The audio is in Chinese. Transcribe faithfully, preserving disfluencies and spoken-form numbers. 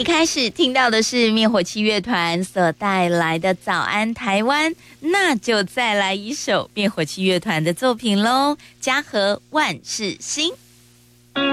开始听到的是灭火器乐团所带来的《早安台湾》，那就再来一首灭火器乐团的作品喽，《家和万事兴》。